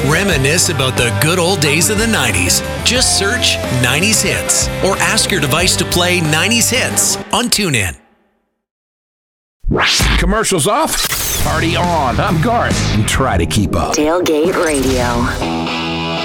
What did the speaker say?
Reminisce about the good old days of the 90s. Just search 90s Hits or ask your device to play 90s Hits on TuneIn. Commercials off, party on. I'm Garth, and try to keep up. Tailgate Radio.